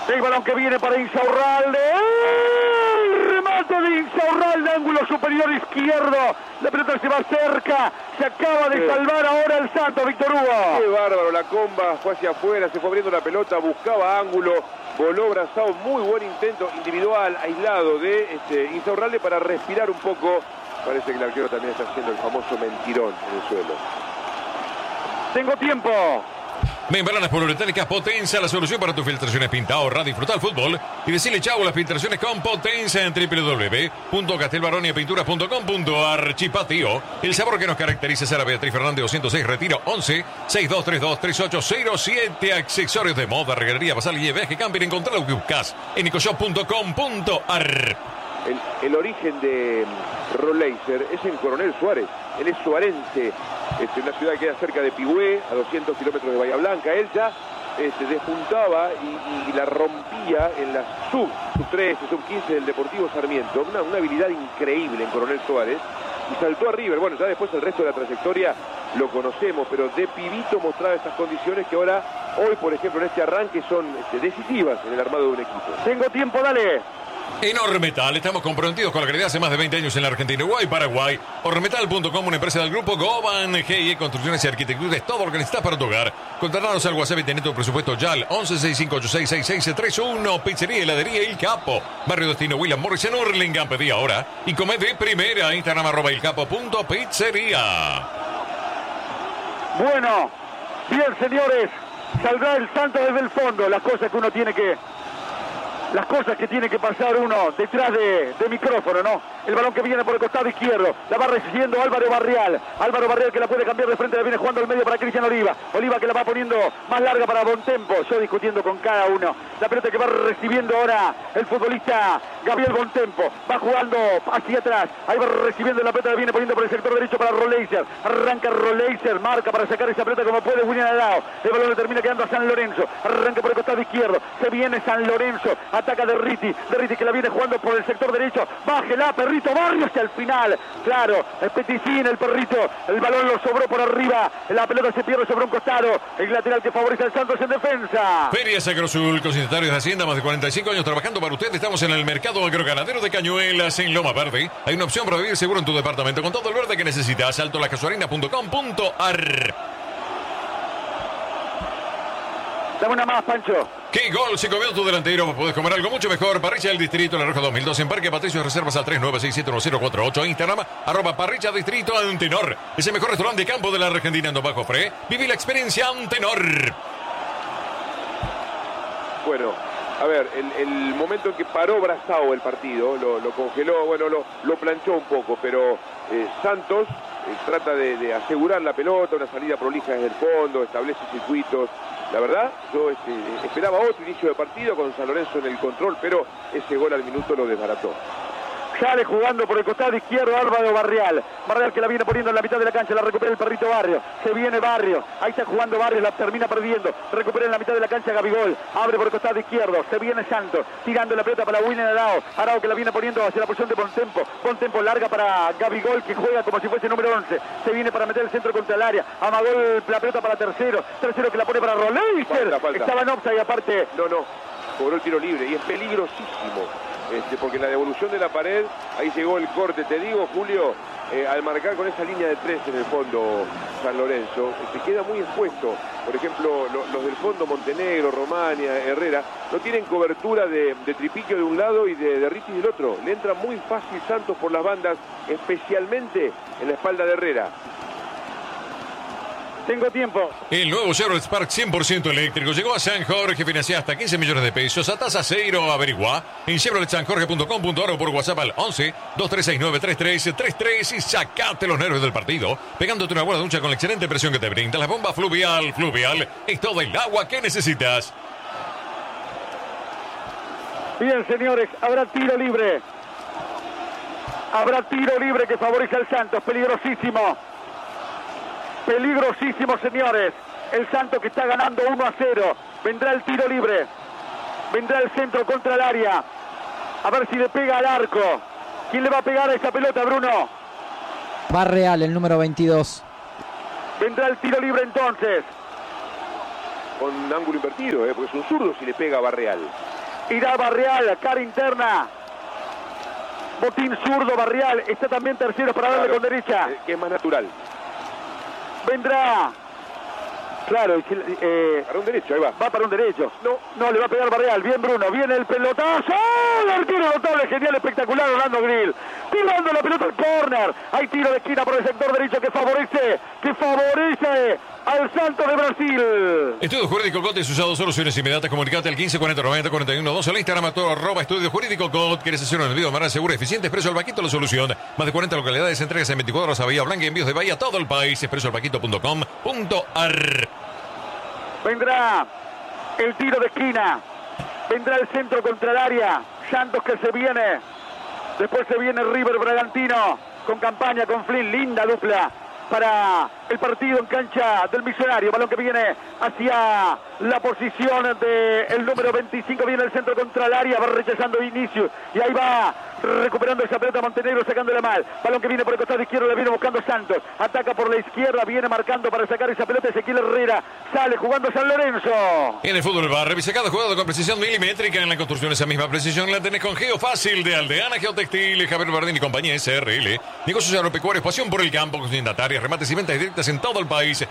El balón que viene para Insaurralde. ¡El remate de Insaurralde! Ángulo superior izquierdo. La pelota se va cerca. Se acaba de salvar ahora el Santos, Víctor Hugo. Qué bárbaro, la comba fue hacia afuera, se fue abriendo la pelota, buscaba ángulo, voló Brazao, muy buen intento individual, aislado de Insaurralde para respirar un poco. Parece que el arquero también está haciendo el famoso mentirón en el suelo. Tengo tiempo. Membranas poliuretánicas Potenza, la solución para tus filtraciones. Pinta, ahorra, disfruta el fútbol y decirle chau a las filtraciones con Potenza en www.castelbaroniapinturas.com.ar. Chipatío, el sabor que nos caracteriza. Sara Beatriz Fernández 206, Retiro 11 6232 3807. Accesorios de moda, reguería, basal y viaje camping. Encontrá lo que buscas en ecoshop.com.ar. El origen de Roleiser es en Coronel Suárez. Él es suarense, una ciudad que queda cerca de Pigüé, a 200 kilómetros de Bahía Blanca. Él ya despuntaba y la rompía en las sub 13, sub 15 del Deportivo Sarmiento. Una habilidad increíble en Coronel Suárez. Y saltó a River. Bueno, ya después el resto de la trayectoria lo conocemos, pero de pibito mostraba estas condiciones que ahora, hoy por ejemplo, en este arranque son decisivas en el armado de un equipo. Tengo tiempo, dale. En Ormetal estamos comprometidos con la calidad hace más de 20 años en la Argentina, Uruguay y Paraguay. Ormetal.com, una empresa del grupo Goban GIE, construcciones y arquitectura, es todo lo que necesitas para tu hogar. Contratanos al WhatsApp y tené tu presupuesto ya al 1165866631. Pizzería y heladería El Capo, Barrio Destino William Morris en Hurlingham. Pedí ahora y come de primera. Instagram @elcapo.pizzería. Bueno, bien, señores, saldrá el Santos desde el fondo. Las cosas que tiene que pasar uno detrás de micrófono, ¿no? El balón que viene por el costado izquierdo, la va recibiendo Álvaro Barrial. Álvaro Barrial que la puede cambiar de frente, la viene jugando al medio para Cristian Oliva. Oliva que la va poniendo más larga para Bontempo. Yo discutiendo con cada uno. La pelota que va recibiendo ahora el futbolista Gabriel Bontempo. Va jugando hacia atrás. Ahí va recibiendo la pelota, la viene poniendo por el sector derecho para Roleiser. Arranca Roleiser, marca para sacar esa pelota como puede William Alao. El balón le termina quedando a San Lorenzo. Arranca por el costado izquierdo. Se viene San Lorenzo. Ataca Derriti que la viene jugando por el sector derecho. Bájela, Perrito Barrio hasta el final. Claro, el Peticín, el Perrito. El balón lo sobró por arriba. La pelota se pierde sobre un costado. El lateral que favorece al Santos en defensa. Feria Sacrosul, concesionarios de Hacienda, más de 45 años trabajando para usted. Estamos en el mercado agroganadero de Cañuelas, en Loma Verde. Hay una opción para vivir seguro en tu departamento con todo el verde que necesitas. Altolascasuarinas.com.ar. Dame una más, Pancho. ¡Qué gol se comió tu delantero! Podés comer algo mucho mejor. Parrilla del Distrito, La Roja 2002, en Parque Patricio. Reservas al 39671048. Instagram, @Parrilla Distrito Antenor. Es el mejor restaurante de campo de la Argentina, en Don Bajo Fre. Viví la experiencia Antenor. Bueno, a ver, el momento en que paró Brazao el partido, lo congeló, bueno, lo planchó un poco, pero Santos trata de asegurar la pelota, una salida prolija desde el fondo, establece circuitos. La verdad, yo esperaba otro inicio de partido con San Lorenzo en el control, pero ese gol al minuto lo desbarató. Sale jugando por el costado izquierdo Álvaro Barrial. Barrial que la viene poniendo en la mitad de la cancha. La recupera el Perrito Barrio. Se viene Barrio. Ahí está jugando Barrio. La termina perdiendo. Recupera en la mitad de la cancha Gabigol. Abre por el costado izquierdo. Se viene Santos. Tirando la pelota para William Arao. Arao que la viene poniendo hacia la posición de Bontempo. Bontempo larga para Gabigol que juega como si fuese número 11. Se viene para meter el centro contra el área. Amagol la pelota para Tercero. Tercero que la pone para Roleiser. Estaba en offside aparte. No. Cobró el tiro libre y es peligrosísimo. Porque en la devolución de la pared, ahí llegó el corte, te digo, Julio, al marcar con esa línea de 3 en el fondo San Lorenzo, se queda muy expuesto. Por ejemplo, los del fondo, Montenegro, Romania, Herrera, no tienen cobertura de Tripiquio de un lado y de Riti del otro. Le entra muy fácil Santos por las bandas, especialmente en la espalda de Herrera. Tengo tiempo. El nuevo Chevrolet Spark 100% eléctrico llegó a San Jorge, financia hasta 15 millones de pesos a tasa cero. Averigua en chevroletsanjorge.com.ar o por WhatsApp al 11-2369-3333 y sacate los nervios del partido, pegándote una buena ducha con la excelente presión que te brinda la bomba Fluvial. Fluvial es todo el agua que necesitas. Bien, señores, habrá tiro libre. Habrá tiro libre que favorece al Santos, peligrosísimo. Peligrosísimo, señores. El Santos que está ganando 1-0. Vendrá el tiro libre. Vendrá el centro contra el área. A ver si le pega al arco. ¿Quién le va a pegar a esa pelota, Bruno? Barreal, el número 22. Vendrá el tiro libre entonces. Con ángulo invertido, porque es un zurdo si le pega a Barreal. Irá Barrial, cara interna. Botín zurdo Barrial. Está también tercero para darle con derecha. Que es más natural. Vendrá. Claro, para un derecho, ahí va. Va para un derecho. No, le va a pegar Barrial. Bien Bruno, viene el pelotazo. ¡Oh! El arquero notable, genial, espectacular, Orlando Grill. Tirando la pelota al córner. Hay tiro de esquina por el sector derecho que favorece al Santos de Brasil. Estudio Jurídico GOT es usado soluciones inmediatas. Comunicate al 15 40 90 41 2 al Instagram @Estudio Jurídico GOT. ¿Quieres hacer un envío de manera segura y eficiente? Expresoalpaquito la solución. Más de 40 localidades, entregas en 24 horas a Bahía Blanca y envíos de Bahía a todo el país. Expresoalpaquito.com.ar. Vendrá el tiro de esquina. Vendrá el centro contra el área. Santos que se viene. Después se viene River Bragantino. Con Campaña, con Flynn. Linda dupla para el partido en cancha del Millonario. Balón que viene hacia la posición del número 25. Viene el centro contra el área. Va rechazando Vinicius. Y ahí va recuperando esa pelota Montenegro, sacándola mal. Balón que viene por el costado izquierdo. La viene buscando Santos. Ataca por la izquierda. Viene marcando para sacar esa pelota. Ezequiel Herrera sale jugando San Lorenzo. En el fútbol bar, revisa cada jugado con precisión milimétrica. En la construcción esa misma precisión la tenés con Geofácil de Aldeana Geotextil, Javier Bardín y compañía SRL. Negocios agropecuarios, pasión por el campo, consignatarias, remates y ventas directas en todo el país.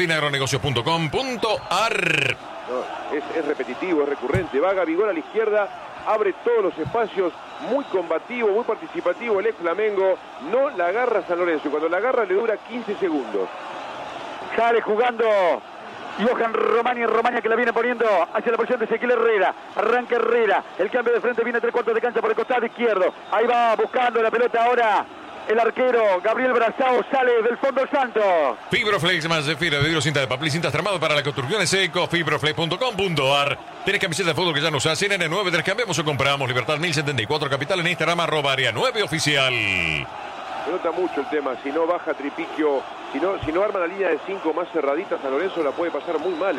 bardinagronegocios.com.ar. Es repetitivo, es recurrente. Va Gabigol a la izquierda, abre todos los espacios, muy combativo, muy participativo el ex Flamengo. No la agarra San Lorenzo, y cuando la agarra le dura 15 segundos. Sale jugando Johan Romaña que la viene poniendo hacia la posición de Ezequiel Herrera. Arranca Herrera, el cambio de frente viene 3/4 de cancha por el costado izquierdo. Ahí va buscando la pelota ahora el arquero Gabriel Brazao, sale del fondo Santos. Fibroflex más de fibra de vidrio, cinta de papel y cintas tramadas para la construcción es seco. Fibroflex.com.ar. Tienes camiseta de fútbol que ya no usas. CNN9, te las cambiamos o compramos. Libertad 1074 Capital, en Instagram @Área 9 Oficial. Se nota mucho el tema. Si no baja Tripiquio, si no arma la línea de 5 más cerradita, San Lorenzo la puede pasar muy mal,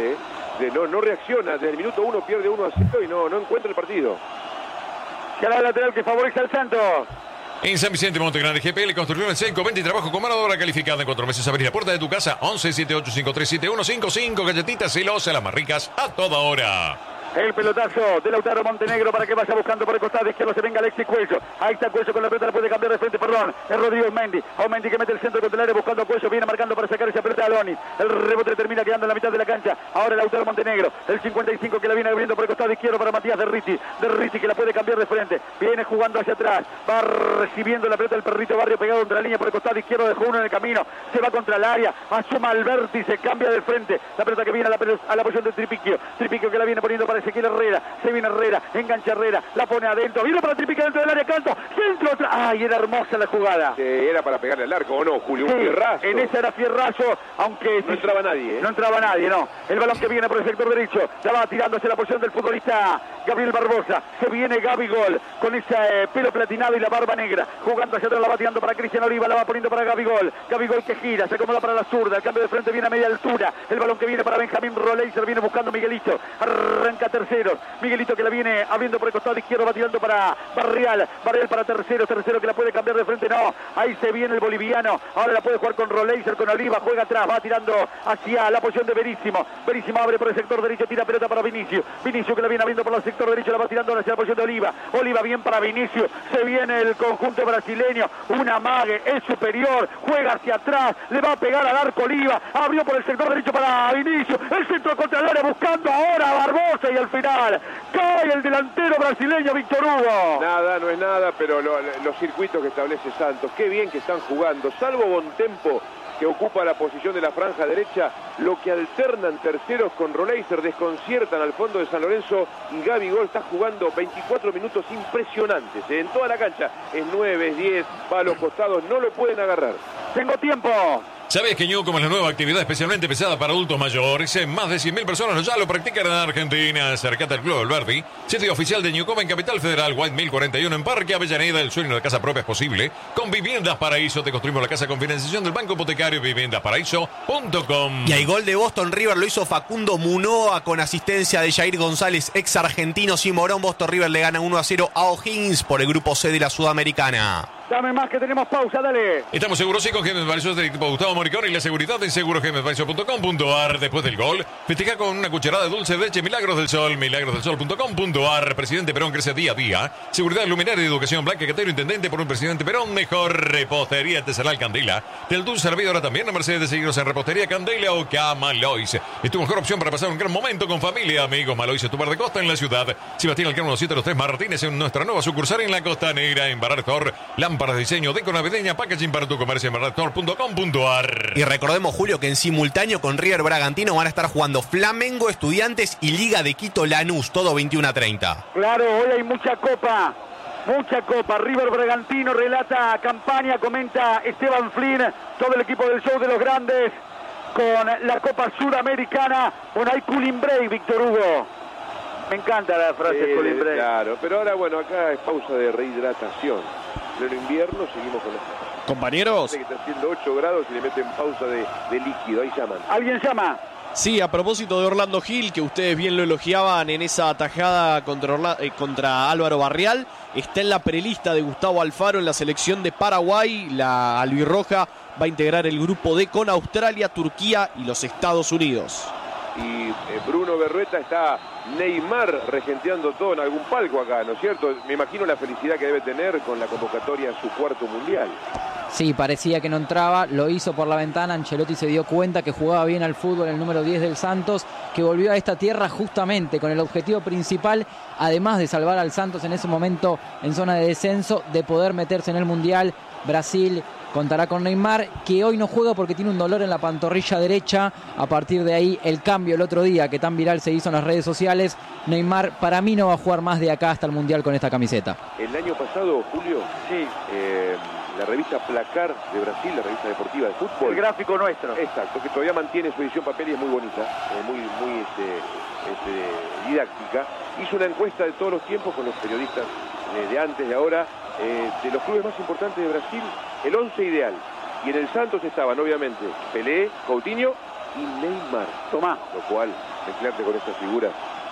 no reacciona. Desde el minuto 1 pierde 1-0 y no encuentra el partido. Será el lateral que favorece al Santos. En San Vicente Montegrande, GPL Construcción Seco, venta y trabajo con mano de obra calificada. En 4 meses abrir la puerta de tu casa. 11 78 53 7155. Galletitas celosas, las más ricas a toda hora. El pelotazo de Lautaro Montenegro para que vaya buscando por el costado izquierdo. Se venga Alexis Cuello. Ahí está Cuello con la pelota. La puede cambiar de frente, perdón. Es Rodrigo Mendy. Mendy que mete el centro contra el área buscando a Cuello. Viene marcando para sacar esa pelota a Aloni. El rebote termina quedando en la mitad de la cancha. Ahora Lautaro Montenegro. El 55 que la viene abriendo por el costado izquierdo para Matías de Riti que la puede cambiar de frente. Viene jugando hacia atrás. Va recibiendo la pelota el perrito Barrio pegado contra la línea por el costado izquierdo. Dejó uno en el camino. Se va contra el área. Asoma al vértice. Cambia de frente. La pelota que viene a la posición de Tripiquio. Tripiquio que la viene poniendo para Ezequiel Herrera. Se viene Herrera, engancha Herrera, la pone adentro, viene para Tripiquio dentro del área, Canto, centro atrás. ¡Ay, era hermosa la jugada! Era para pegarle al arco, ¿o no, Julio? Sí, un fierrazo. En esa era fierrazo, aunque... No entraba nadie, No entraba nadie, no. El balón que viene por el sector derecho, la va tirando hacia la posición del futbolista Gabriel Barbosa. Se viene Gabigol, con ese pelo platinado y la barba negra, jugando hacia atrás, la va tirando para Cristian Oliva, la va poniendo para Gabigol. Gabigol que gira, se acomoda para la zurda, el cambio de frente viene a media altura. El balón que viene para Benjamín Roleiser, viene buscando Miguelito. Arranca tercero. Miguelito que la viene abriendo por el costado izquierdo, va tirando para Barrial para tercero que la puede cambiar de frente, no, ahí se viene el boliviano, ahora la puede jugar con Roleiser, con Oliva, juega atrás, va tirando hacia la posición de Verísimo abre por el sector derecho, tira pelota para Vinicius que la viene abriendo por el sector derecho, la va tirando hacia la posición de Oliva bien para Vinicius, se viene el conjunto brasileño, una mague, es superior, juega hacia atrás, le va a pegar al arco Oliva, abrió por el sector derecho para Vinicius, el centro contra el área buscando ahora a Barbosa y al final cae el delantero brasileño Víctor Hugo. Nada, no es nada, pero los circuitos que establece Santos, qué bien que están jugando, salvo Bontempo, que ocupa la posición de la franja derecha, lo que alternan terceros con Roleiser, desconciertan al fondo de San Lorenzo, y Gabigol está jugando 24 minutos impresionantes, en toda la cancha, es 9, es 10, va a los costados, no lo pueden agarrar. Tengo tiempo. ¿Sabes que Newcom es la nueva actividad especialmente pesada para adultos mayores? Más de 100.000 personas ya lo practican en Argentina. Acercate al Club Alberdi, sitio oficial de Newcom en Capital Federal, White 1041 en Parque Avellaneda. El sueño de casa propia es posible. Con Viviendas Paraíso te construimos la casa con financiación del Banco Hipotecario viviendasparaíso.com. Y el gol de Boston River lo hizo Facundo Munoa con asistencia de Jair González, ex argentino. Sin Morón, Boston River le gana 1-0 a O'Higgins por el grupo C de la Sudamericana. Dame más que tenemos pausa, dale. Estamos seguros sí con Gemes Valsos del equipo Gustavo Moricón y la seguridad en segurosgemesvalsos.com.ar. Después del gol, festeja con una cucharada de dulce de leche Milagros del Sol, milagrosdelsol.com.ar. Presidente Perón crece día a día. Seguridad luminaria y educación blanca, Catero Intendente por un Presidente Perón. Mejor repostería artesanal Candela. Del dulce servido ahora también a merced de seguirnos en Repostería Candela o Camalois. Es tu mejor opción para pasar un gran momento con familia, amigos. Malois es tu bar de costa en la ciudad. Sebastián Alcano 1703 Martínez en nuestra nueva sucursal en la Costanera, en Barra Store. Lámparas de diseño, deco navideña, packaging para tu comercio en barrastore.com.ar. Y recordemos, Julio, que en simultáneo con River Bragantino van a estar jugando Flamengo, Estudiantes y Liga de Quito Lanús, todo 21:30. Claro, hoy hay mucha copa. Mucha copa. River Bragantino relata campaña, comenta Esteban Flynn, todo el equipo del show de los grandes con la Copa Sudamericana. Bueno, hay cooling break, Víctor Hugo. Me encanta la frase cooling break. Claro, pero ahora, bueno, acá es pausa de rehidratación. En el invierno seguimos con los... Compañeros. Que está haciendo 8 grados y le meten pausa de líquido, ahí llaman. ¿Alguien llama? Sí, a propósito de Orlando Gil, que ustedes bien lo elogiaban en esa atajada contra Álvaro Barrial, está en la prelista de Gustavo Alfaro en la selección de Paraguay. La albirroja va a integrar el grupo D con Australia, Turquía y los Estados Unidos. Y Bruno Berrueta está Neymar regenteando todo en algún palco acá, ¿no es cierto? Me imagino la felicidad que debe tener con la convocatoria a su cuarto mundial. Sí, parecía que no entraba, lo hizo por la ventana. Ancelotti se dio cuenta que jugaba bien al fútbol el número 10 del Santos, que volvió a esta tierra justamente con el objetivo principal, además de salvar al Santos en ese momento en zona de descenso, de poder meterse en el Mundial. Brasil contará con Neymar, que hoy no juega porque tiene un dolor en la pantorrilla derecha. A partir de ahí, el cambio el otro día, que tan viral se hizo en las redes sociales. Neymar, para mí, no va a jugar más de acá hasta el Mundial con esta camiseta. El año pasado, Julio, Sí. La revista Placar de Brasil, la revista deportiva de fútbol. El gráfico nuestro. Exacto, que todavía mantiene su edición papel y es muy bonita, muy didáctica. Hizo una encuesta de todos los tiempos con los periodistas de antes y ahora, de los clubes más importantes de Brasil, el 11 ideal. Y en el Santos estaban, obviamente, Pelé, Coutinho y Neymar. Tomá. Lo cual, mezclarte con estas figuras.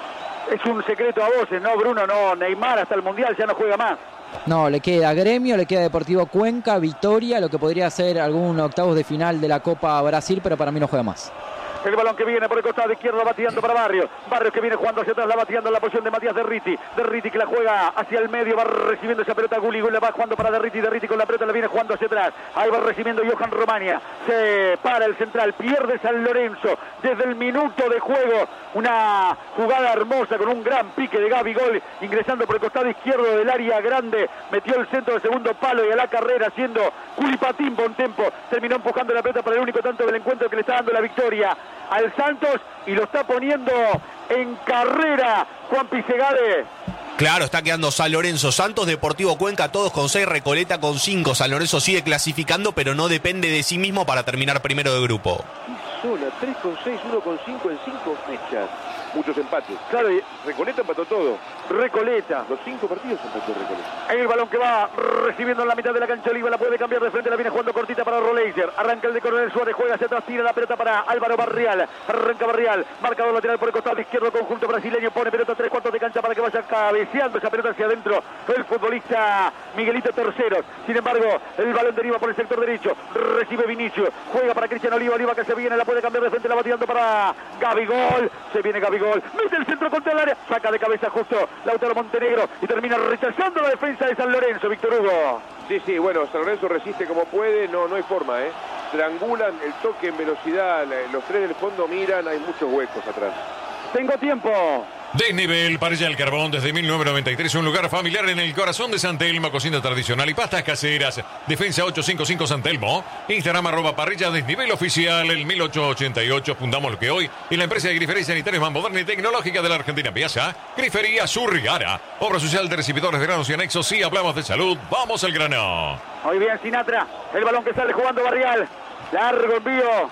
Es un secreto a voces, ¿no, Bruno? No, Neymar hasta el Mundial ya no juega más. No, le queda Gremio, le queda Deportivo Cuenca, Vitória, lo que podría ser algún octavos de final de la Copa Brasil, pero para mí no juega más. El balón que viene por el costado izquierdo, va tirando para Barrios. Barrios que viene jugando hacia atrás, la va tirando en la posición de Matías Derriti. Derriti que la juega hacia el medio, va recibiendo esa pelota Gulli. Gulli la va jugando para Derriti. Derriti con la pelota la viene jugando hacia atrás. Ahí va recibiendo Johan Romania. Se para el central, pierde San Lorenzo. Desde el minuto de juego, una jugada hermosa con un gran pique de Gabigol, ingresando por el costado izquierdo del área grande. Metió el centro del segundo palo y a la carrera haciendo culipatín Bontempo. Terminó empujando la pelota para el único tanto del encuentro que le está dando la victoria al Santos y lo está poniendo en carrera Juan Pisegade. Claro, está quedando San Lorenzo, Santos, Deportivo Cuenca, todos con 6, Recoleta con 5. San Lorenzo sigue clasificando, pero no depende de sí mismo para terminar primero de grupo. Y zona 3 con 6, 1 con 5 en 5 fechas. Muchos empates. Claro, y Recoleta empató todo. Recoleta. Los 5 partidos empató Recoleta. Ahí el balón que va recibiendo en la mitad de la cancha. Oliva la puede cambiar de frente, la viene jugando cortita para Roleiser. Arranca el de Coronel Suárez, juega hacia atrás, tira la pelota para Álvaro Barrial. Arranca Barrial, marcador lateral por el costado izquierdo, conjunto brasileño, pone pelota a 3/4 de cancha para que vaya cabeceando esa pelota hacia adentro el futbolista Miguelito Terceros. Sin embargo, el balón deriva por el sector derecho, recibe Vinicius, juega para Cristian Oliva, Oliva que se viene, la puede cambiar de frente, la va tirando para Gabigol. Se viene Gabigol, mete el centro contra el área, saca de cabeza justo Lautaro Montenegro y termina rechazando la defensa de San Lorenzo, Víctor Hugo. Sí, bueno, San Lorenzo resiste como puede, no hay forma, Triangulan el toque en velocidad, los 3 del fondo miran, hay muchos huecos atrás. Tengo tiempo. Desnivel, Parrilla del Carbón, desde 1993, un lugar familiar en el corazón de San Telmo, cocina tradicional y pastas caseras. Defensa 855 San Telmo, Instagram @parrilla desnivel oficial, el 1888. Fundamos lo que hoy es la empresa de grifería sanitarios más moderna y tecnológica de la Argentina. Piazza, Grifería Surgara, obra social de recibidores de granos y anexos. Sí, hablamos de salud, vamos al grano. Muy bien, Sinatra, el balón que sale jugando Barrial, largo envío.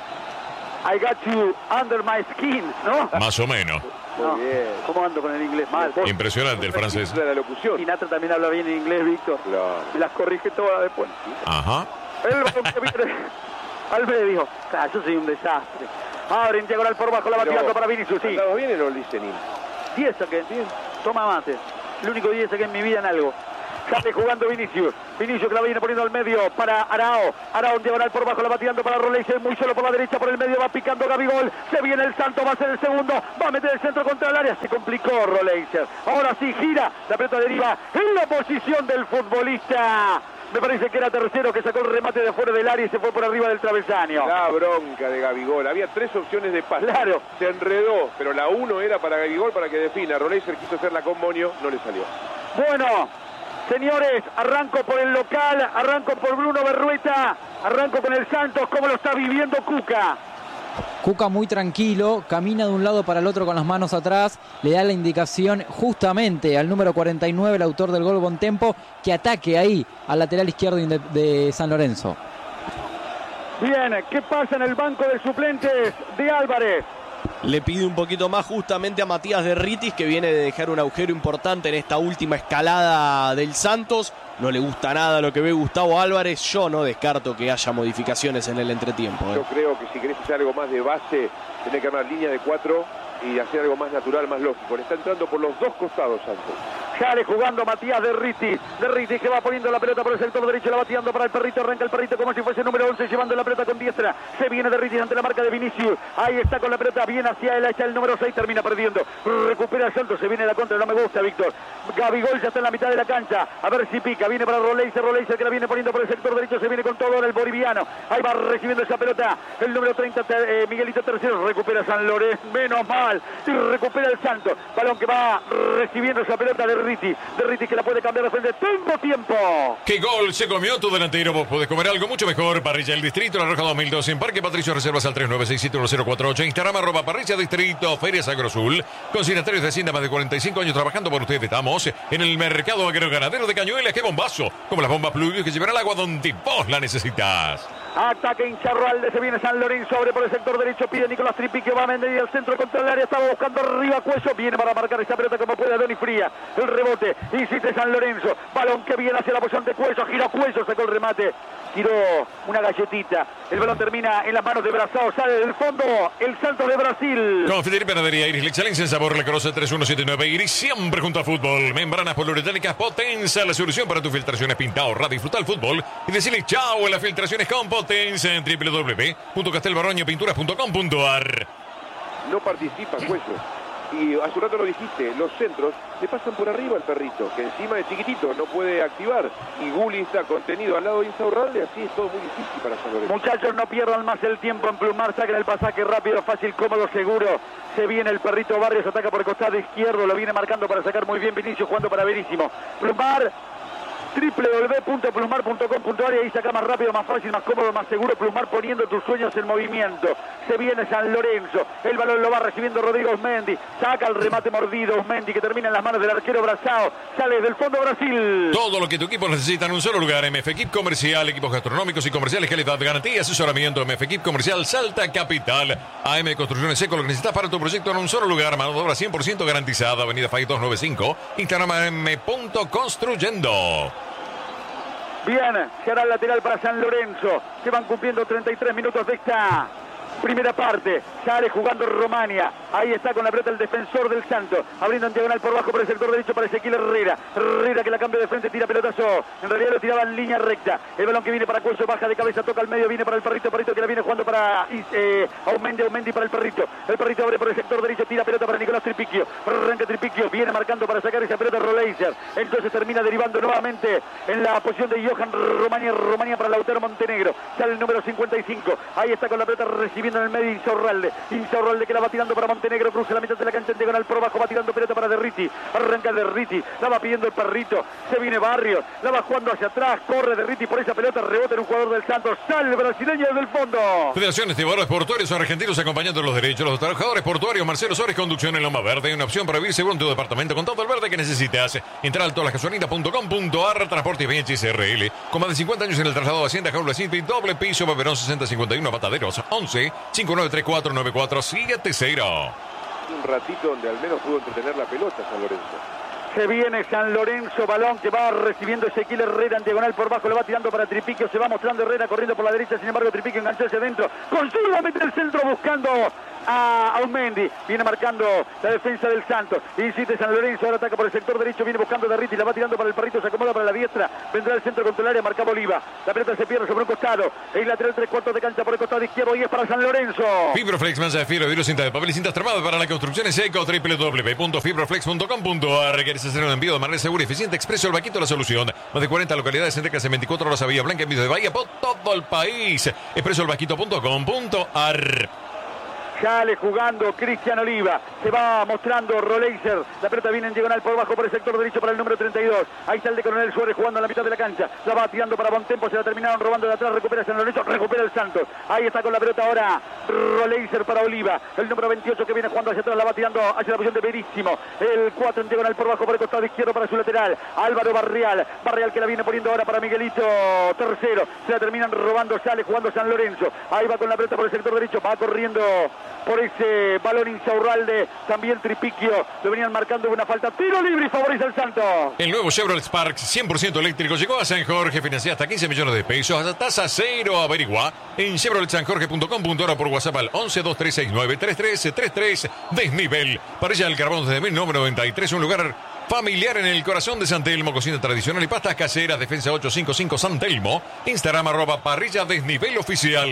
I got you under my skin, ¿no? Más o menos. No. Muy bien. ¿Cómo ando con el inglés? Mal. Impresionante el francés. La locución. Sinatra también habla bien en inglés, Víctor. Claro. Y las corrige todas después. Ajá. El balón que viene al medio. Claro, yo soy un desastre. Ahora en diagonal por bajo la va tirando para Vinicius, sí. ¿Andamos bien en el listening? 10 saqué. Toma mate. El único 10 saqué en mi vida en algo. Sale jugando Vinicius que la viene poniendo al medio para Arao en diagonal por bajo, la va tirando para Roleiser, muy solo por la derecha, por el medio va picando Gabigol, se viene el Santos, va a ser el segundo, va a meter el centro contra el área, se complicó Roleiser, ahora sí gira, la pelota deriva en la posición del futbolista. Me parece que era tercero que sacó el remate de afuera del área y se fue por arriba del travesaño. La bronca de Gabigol. Había 3 opciones de pase. Claro. Se enredó, pero la 1 era para Gabigol para que defina. Roleiser quiso hacerla con Monio, no le salió. Bueno, señores, arranco por el local, arranco por Bruno Berrueta, arranco con el Santos. ¿Cómo lo está viviendo Cuca? Cuca muy tranquilo, camina de un lado para el otro con las manos atrás, le da la indicación justamente al número 49, el autor del gol Bontempo, que ataque ahí al lateral izquierdo de San Lorenzo. Bien, ¿qué pasa en el banco de suplentes de Álvarez? Le pide un poquito más justamente a Matías Derritis, que viene de dejar un agujero importante en esta última escalada del Santos. No le gusta nada lo que ve Gustavo Álvarez. Yo no descarto que haya modificaciones en el entretiempo. Yo creo que si querés hacer algo más de base, tenés que armar línea de 4 y hacer algo más natural, más lógico. Le está entrando por los dos costados Santos. Sale jugando Matías Derritis que va poniendo la pelota por el sector derecho, la va tirando para el Perrito, arranca el Perrito como si fuese el número 11, llevando la pelota con diestra, se viene Derritis ante la marca de Vinicius, ahí está con la pelota, bien hacia él, está el número 6, termina perdiendo, recupera el Santos, se viene la contra, no me gusta Víctor, Gabigol ya está en la mitad de la cancha, a ver si pica, viene para Roleiser que la viene poniendo por el sector derecho, se viene con todo ahora el boliviano, ahí va recibiendo esa pelota, el número 30, Miguelito Tercero, recupera San Lorenzo, menos mal, y recupera el Santos, balón que va recibiendo esa pelota de Derritis que la puede cambiar de frente. ¡Tengo tiempo! ¿Qué gol se comió tu delantero? Vos podés comer algo mucho mejor. Parrilla del Distrito, La Roja 2002 en Parque Patricio. Reservas al 39671048. Instagram @Parrilla Distrito, Ferias Agrosul. Consignatarios de Hacienda, más de 45 años trabajando por ustedes. Estamos en el mercado agroganadero de Cañuelas. ¡Qué bombazo! Como las bombas Pluvius que llevarán el agua donde vos la necesitas. Ataque Incharralde, se viene San Lorenzo, abre por el sector derecho, pide Nicolás Tripi que va a medir al centro contra el área, estaba buscando arriba Cuello, viene para marcar esa pelota como puede Doni Fría, el rebote, insiste San Lorenzo, balón que viene hacia la posición de Cuello, gira Cuello, sacó el remate, tiró una galletita, el balón termina en las manos de Brazao, sale del fondo el Santos de Brasil. Confitería Panadería Iris, la excelencia en sabor, la conoce 3179 Iris, siempre junto al fútbol, membranas poliuretánicas Potenza, la solución para tus filtraciones, pinta, ahorra, disfruta el fútbol y decirle chao a las filtraciones con Potenza en www.castelbarroñopinturas.com.ar. No participa Cuello. Y hace un rato lo dijiste, los centros le pasan por arriba al Perrito, que encima de chiquitito no puede activar. Y Gulli está contenido al lado de Insaurralde, así es todo muy difícil para San Lorenzo. Muchachos, no pierdan más el tiempo en Plumar, saquen el pasaje rápido, fácil, cómodo, seguro. Se viene el Perrito Barrios, ataca por el costado izquierdo, lo viene marcando para sacar muy bien Vinicius, jugando para Verísimo. Plumar, www.plumar.com.ar y ahí saca más rápido, más fácil, más cómodo, más seguro. Plumar poniendo tus sueños en movimiento. Se viene San Lorenzo, el balón lo va recibiendo Rodrigo Osmendi, saca el remate mordido Osmendi que termina en las manos del arquero Brazao, sale desde el fondo Brasil. Todo lo que tu equipo necesita en un solo lugar. MF Equip Comercial, equipos gastronómicos y comerciales, calidad, garantía, asesoramiento. MF Equip Comercial, Salta Capital. AM Construcciones Seco, lo que necesitas para tu proyecto en un solo lugar. Mano de obra 100% garantizada. Avenida Fay 295, Instagram m.construyendo. Bien, se hará el lateral para San Lorenzo. Se van cumpliendo 33 minutos de esta primera parte. Sale jugando Romania. Ahí está con la pelota el defensor del Santos. Abriendo en diagonal por bajo por el sector derecho para Ezequiel Herrera. Herrera que la cambia de frente, tira pelotazo. En realidad lo tiraba en línea recta. El balón que viene para Cuello, baja de cabeza, toca al medio, viene para el Perrito. Perrito que la viene jugando para Aumendi para el Perrito. El Perrito abre por el sector derecho, tira pelota para Nicolás Tripicchio. Arranca Tripicchio, viene marcando para sacar esa pelota Roleiser. Entonces termina derivando nuevamente en la posición de Johan Romania para Lautaro Montenegro. Sale el número 55. Ahí está con la pelota recibiendo en el medio Insaurralde que la va tirando para Montenegro, cruza la mitad de la cancha en diagonal por abajo, va tirando pelota para Derriti, arranca Derriti, la va pidiendo el Perrito, se viene Barrios, la va jugando hacia atrás, corre Derriti por esa pelota, rebota en un jugador del Santos, sale el brasileño desde el fondo. Federaciones de Barrios Portuarios Argentinos acompañando los derechos, los trabajadores portuarios. Marcelo Suárez, conducción en Loma Verde, una opción para vivir seguro en tu departamento con todo el verde que necesitas. Entra a tolasgasolinas.com.ar, Transportes BH SRL, con más de 50 años en el traslado de Hacienda, Jaula City, doble piso, Baberón 6051, Mataderos, 11 59349470. Un ratito donde al menos pudo entretener la pelota San Lorenzo. Se viene San Lorenzo, balón que va recibiendo Ezequiel Herrera en diagonal por bajo, lo va tirando para Tripiquio, se va mostrando Herrera corriendo por la derecha, sin embargo Tripiquio enganchó hacia adentro, consigue meter el centro buscando a Aumendi, viene marcando la defensa del Santos, insiste San Lorenzo, ahora ataca por el sector derecho, viene buscando Derriti, la va tirando para el Parrito, se acomoda para la diestra, vendrá el centro contra el área, marca Oliva, la pelota se pierde sobre un costado, el lateral 3/4 de cancha por el costado izquierdo y es para San Lorenzo. Fibroflex, malla de fibra, vidrio, cinta de papel y cintas tramadas para la construcción es eco, www.fibroflex.com.ar. ¿Quieres hacer un envío de manera segura y eficiente? Expreso El Vaquito, la solución. Más de 40 localidades entregas en 24 horas a Bahía Blanca, envío de Bahía por todo el país. expresoelvaquito.com.ar. Sale jugando Cristian Oliva, se va mostrando Roleiser, la pelota viene en diagonal por bajo por el sector derecho para el número 32, ahí está el de Coronel Suárez jugando en la mitad de la cancha, la va tirando para Bontempo, se la terminaron robando de atrás, recupera San Lorenzo, recupera el Santos, ahí está con la pelota ahora Roleiser para Oliva, el número 28 que viene jugando hacia atrás, la va tirando hacia la posición de Verísimo, el 4 en diagonal por bajo por el costado izquierdo para su lateral, Álvaro Barrial que la viene poniendo ahora para Miguelito Tercero, se la terminan robando, sale jugando San Lorenzo, ahí va con la pelota por el sector derecho, va corriendo por ese balón Insaurralde, también Tripiquio, lo venían marcando una falta, tiro libre y favorece al Santos. El nuevo Chevrolet Spark 100% eléctrico llegó a San Jorge, financiado hasta 15 millones de pesos, hasta tasa cero, averigua en chevroletsanjorge.com.ar o por WhatsApp al 11-2369-3333, desnivel, parrilla del carbón desde 1993, un lugar familiar en el corazón de San Telmo, cocina tradicional y pastas caseras, defensa 855 San Telmo, Instagram @parrilla desnivel oficial.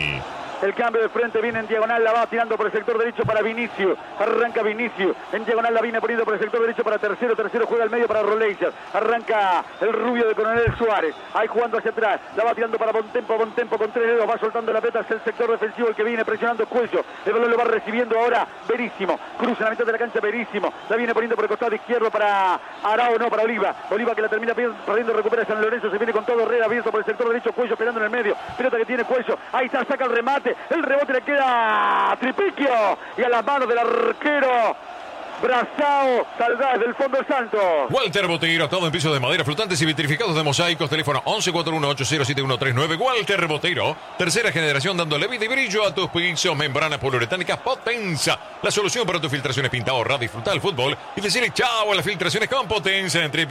El cambio de frente viene en diagonal, la va tirando por el sector derecho para Vinicius, arranca Vinicius, en diagonal la viene poniendo por el sector derecho para Tercero juega al medio para Roleiser, arranca el rubio de Coronel Suárez, ahí jugando hacia atrás, la va tirando para Bontempo con 3 dedos, va soltando la pelota hacia el sector defensivo, el que viene presionando Cuello, el balón lo va recibiendo ahora Verísimo, cruza en la mitad de la cancha Verísimo, la viene poniendo por el costado izquierdo para Arao, no, para Oliva que la termina perdiendo, recupera San Lorenzo, se viene con todo Herrera abierto por el sector derecho, Cuello esperando en el medio, pelota que tiene Cuello, ahí está, saca el remate, el rebote le queda a Tripiquio y a las manos del arquero Brazao, Salgás del fondo del Santos. Walter Botero, todo en pisos de madera, flotantes y vitrificados de mosaicos, teléfono 1141-807139. Walter Botero, tercera generación dándole vida y brillo a tus pisos, membranas poliuretánicas Potenza, la solución para tus filtraciones pinta, ahorra, disfrutar el fútbol y decirle chao a las filtraciones con Potenza en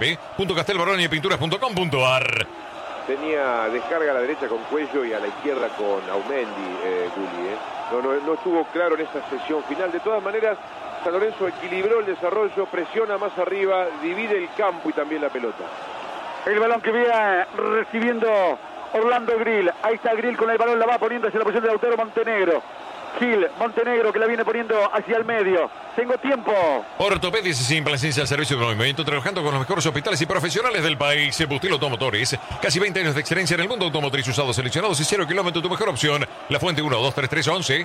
www.castelbaroniepinturas.com.ar. Tenía descarga a la derecha con Cuello y a la izquierda con Aumendi, Gulli. No estuvo claro en esta sesión final. De todas maneras, San Lorenzo equilibró el desarrollo, presiona más arriba, divide el campo y también la pelota. El balón que viene recibiendo Orlando Grill. Ahí está Grill con el balón, la va poniendo hacia la posición de Lautaro Montenegro. Gil, Montenegro que la viene poniendo hacia el medio. Tengo tiempo. Ortopedias y implantancia al servicio de movimiento, trabajando con los mejores hospitales y profesionales del país. Bustil Automotores, casi 20 años de experiencia en el mundo automotriz, usados, seleccionados y 0 kilómetros, tu mejor opción. La Fuente 1-2-3-3-11,